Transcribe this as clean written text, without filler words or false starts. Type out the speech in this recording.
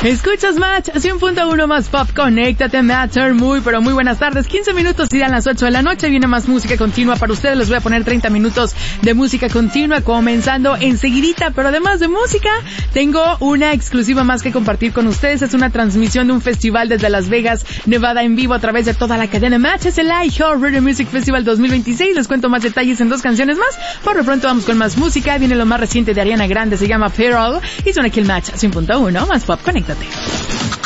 Escuchas Match, 100.1 más pop, conéctate Matter, muy pero muy buenas tardes, 15 minutos y dan las 8 de la noche, viene más música continua para ustedes, les voy a poner 30 minutos de música continua comenzando enseguidita, pero además de música, tengo una exclusiva más que compartir con ustedes, es una transmisión de un festival desde Las Vegas, Nevada en vivo a través de toda la cadena Match, es el iHeartRadio Music Festival 2026, les cuento más detalles en 2 canciones más, por lo pronto vamos con más música, viene lo más reciente de Ariana Grande, se llama Feral, y suena aquí el Match, 100.1 más pop, conéctate.